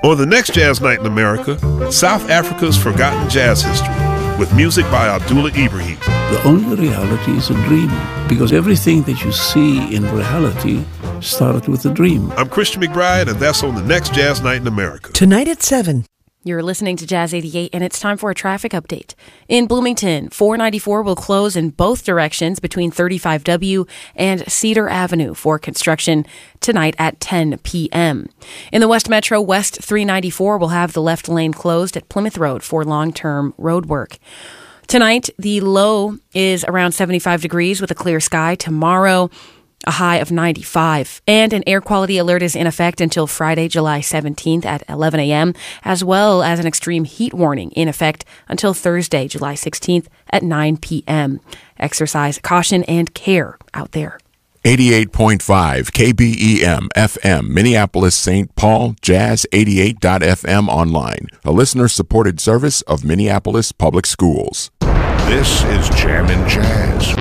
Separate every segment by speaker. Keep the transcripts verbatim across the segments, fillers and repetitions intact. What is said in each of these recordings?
Speaker 1: On the next Jazz Night in America, South Africa's forgotten jazz history, with music by Abdullah Ibrahim.
Speaker 2: The only reality is a dream, because everything that you see in reality started with a dream.
Speaker 1: I'm Christian McBride, and that's on the next Jazz Night in America.
Speaker 3: Tonight at seven.
Speaker 4: You're listening to Jazz eighty-eight, and it's time for a traffic update. In Bloomington, four ninety-four will close in both directions between thirty-five W and Cedar Avenue for construction tonight at ten p.m. In the West Metro, West three ninety-four will have the left lane closed at Plymouth Road for long-term road work. Tonight, the low is around seventy-five degrees with a clear sky. Tomorrow, a high of ninety-five. And an air quality alert is in effect until Friday, July seventeenth at eleven a.m., as well as an extreme heat warning in effect until Thursday, July sixteenth at nine p.m. Exercise caution and care out there.
Speaker 5: eighty-eight point five K B E M F M, Minneapolis, Saint Paul, Jazz eighty-eight dot F M online, a listener-supported service of Minneapolis Public Schools.
Speaker 6: This is Jammin' Jazz.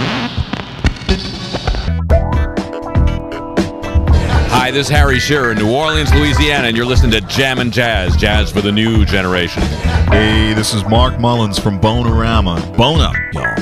Speaker 7: Hi, this is Harry Shearer in New Orleans, Louisiana, and you're listening to Jammin' Jazz, jazz for the new generation.
Speaker 8: Hey, this is Mark Mullins from Bonerama. Bone up, y'all.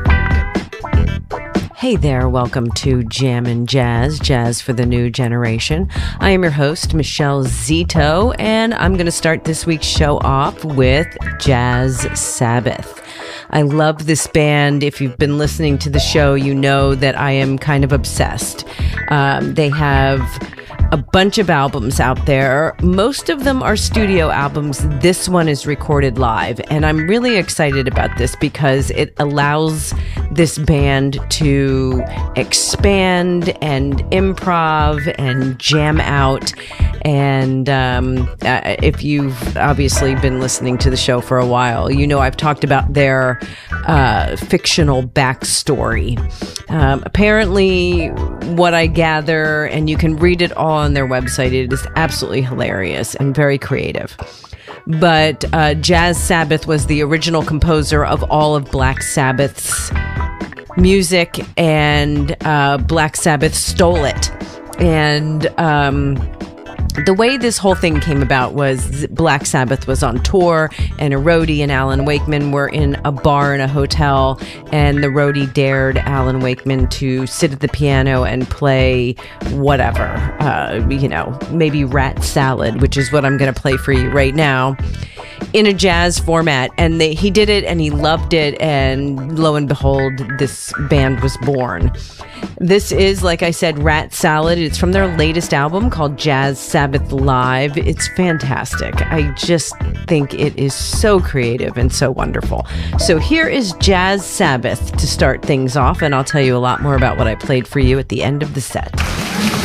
Speaker 9: Hey there, welcome to Jammin' Jazz, jazz for the new generation. I am your host, Michelle Zito, and I'm going to start this week's show off with Jazz Sabbath. I love this band. If you've been listening to the show, you know that I am kind of obsessed. Um, they have a bunch of albums out there. Most of them are studio albums. This one is recorded live, and I'm really excited about this because it allows this band to expand and improv and jam out. And um, uh, if you've obviously been listening to the show for a while, you know I've talked about their uh, fictional backstory. Um, apparently, what I gather, and you can read it all on their website, it is absolutely hilarious and very creative. But uh, Jazz Sabbath was the original composer of all of Black Sabbath's music, and uh, Black Sabbath stole it. And um, the way this whole thing came about was Black Sabbath was on tour, and a roadie and Alan Wakeman were in a bar in a hotel, and the roadie dared Alan Wakeman to sit at the piano and play whatever, uh, you know, maybe Rat Salad, which is what I'm going to play for you right now, in a jazz format. And they, he did it, and he loved it, and lo and behold, this band was born. This is, like I said, Rat Salad. It's from their latest album called Jazz Sabbath Live. It's fantastic. I just think it is so creative and so wonderful. So here is Jazz Sabbath to start things off, and I'll tell you a lot more about what I played for you at the end of the set.